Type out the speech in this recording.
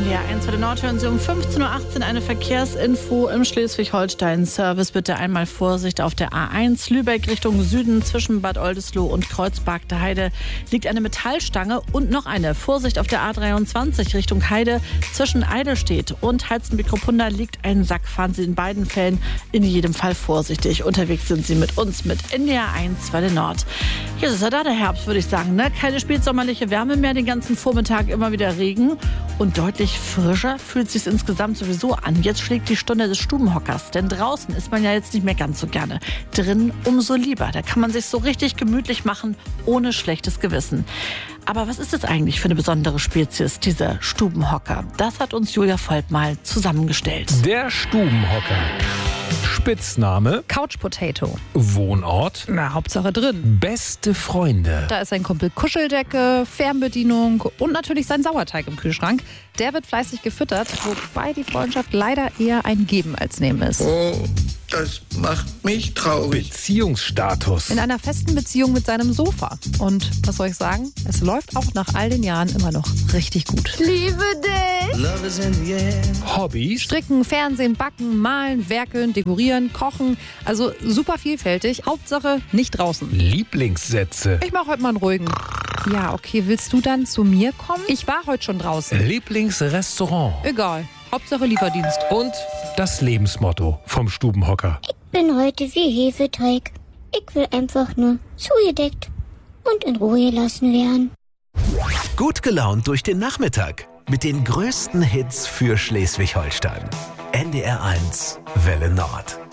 NDR 1 für den Nord hören Sie um 15.18 Uhr eine Verkehrsinfo im Schleswig-Holstein-Service. Bitte einmal Vorsicht auf der A1 Lübeck Richtung Süden zwischen Bad Oldesloe und Kreuzberg der Heide liegt eine Metallstange und noch eine. Vorsicht auf der A23 Richtung Heide zwischen Eidelstedt und Heizenbeck-Ruppunda liegt ein Sack. Fahren Sie in beiden Fällen in jedem Fall vorsichtig. Unterwegs sind Sie mit uns mit NDR 1 für den Nord. Hier ist ja da der Herbst, würde ich sagen. Ne? Keine spätsommerliche Wärme mehr, den ganzen Vormittag immer wieder Regen. Und deutlich frischer fühlt es sich insgesamt sowieso an. Jetzt schlägt die Stunde des Stubenhockers. Denn draußen ist man ja jetzt nicht mehr ganz so gerne. Drin umso lieber. Da kann man sich so richtig gemütlich machen, ohne schlechtes Gewissen. Aber was ist das eigentlich für eine besondere Spezies, dieser Stubenhocker? Das hat uns Julia Volp mal zusammengestellt. Der Stubenhocker. Spitzname? Couch Potato. Wohnort? Na, Hauptsache drin. Beste Freunde? Da ist sein Kumpel Kuscheldecke, Fernbedienung und natürlich sein Sauerteig im Kühlschrank. Der wird fleißig gefüttert, wobei die Freundschaft leider eher ein Geben als Nehmen ist. Oh, das macht mich traurig. Beziehungsstatus? In einer festen Beziehung mit seinem Sofa. Und was soll ich sagen? Es läuft auch nach all den Jahren immer noch richtig gut. Liebe dich! Love is in the air. Hobbys? Stricken, Fernsehen, Backen, Malen, Werkeln, Dekorieren, Kochen. Also super vielfältig. Hauptsache nicht draußen. Lieblingssätze? Ich mache heute mal einen ruhigen. Ja, okay, willst du dann zu mir kommen? Ich war heute schon draußen. Lieblingsrestaurant? Egal. Hauptsache Lieferdienst. Und das Lebensmotto vom Stubenhocker? Bin heute wie Hefeteig. Ich will einfach nur zugedeckt und in Ruhe gelassen werden. Gut gelaunt durch den Nachmittag mit den größten Hits für Schleswig-Holstein. NDR 1 Welle Nord.